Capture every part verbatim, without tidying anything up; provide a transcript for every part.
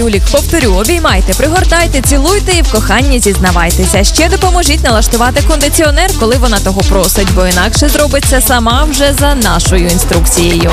Юлік. Повторю, обіймайте, пригортайте, цілуйте і в коханні зізнавайтеся. Ще допоможіть налаштувати кондиціонер, коли вона того просить, бо інакше зробить це сама вже за нашою інструкцією.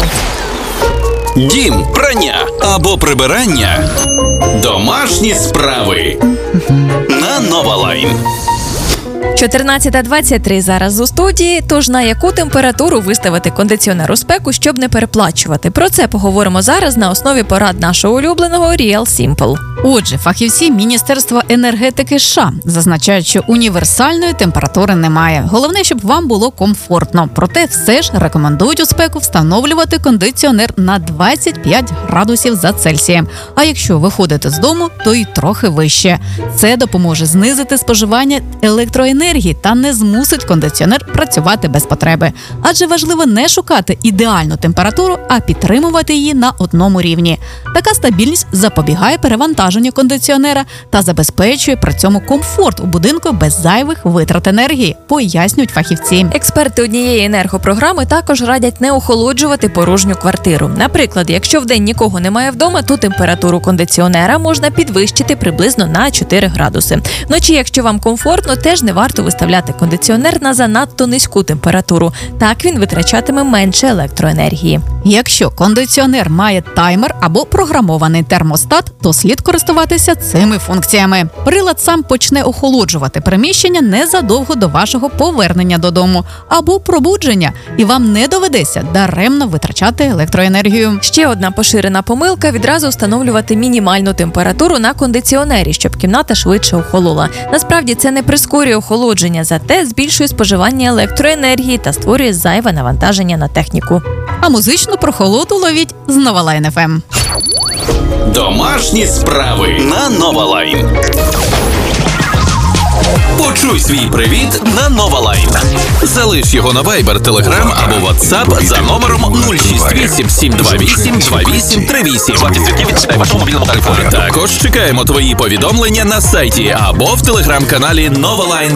Дім, прання або прибирання. Домашні справи. На Новалайн. чотирнадцята двадцять три зараз у студії, тож на яку температуру виставити кондиціонер у спеку, щоб не переплачувати? Про це поговоримо зараз на основі порад нашого улюбленого Real Simple. Отже, фахівці Міністерства енергетики США зазначають, що універсальної температури немає. Головне, щоб вам було комфортно. Проте все ж рекомендують у спеку встановлювати кондиціонер на двадцять п'ять градусів за Цельсієм. А якщо виходите з дому, то й трохи вище. Це допоможе знизити споживання електроенергії та не змусить кондиціонер працювати без потреби. Адже важливо не шукати ідеальну температуру, а підтримувати її на одному рівні. Така стабільність запобігає перевантаженню кондиціонера та забезпечує при цьому комфорт у будинку без зайвих витрат енергії, пояснюють фахівці. Експерти однієї енергопрограми також радять не охолоджувати порожню квартиру. Наприклад, якщо вдень нікого немає вдома, то температуру кондиціонера можна підвищити приблизно на чотири градуси. Вночі, якщо вам комфортно, теж не варто виставляти кондиціонер на занадто низьку температуру. Так він витрачатиме менше електроенергії. Якщо кондиціонер має таймер або програмований термостат, то слід користуватися цими функціями. Прилад сам почне охолоджувати приміщення незадовго до вашого повернення додому або пробудження, і вам не доведеться даремно витрачати електроенергію. Ще одна поширена помилка – відразу встановлювати мінімальну температуру на кондиціонері, щоб кімната швидше охолола. Насправді це не прискорює охолодження, зате збільшує споживання електроенергії та створює зайве навантаження на техніку. А музичну прохолоду ловіть з Новалайн еф ем. Домашні справи на Новалайн. Почуй свій привіт на Новалайн. Залиш його на Viber, Telegram або WhatsApp за номером нуль шість вісім сім два вісім два вісім три вісім. Також чекаємо твої повідомлення на сайті або в телеграм-каналі Новалайн.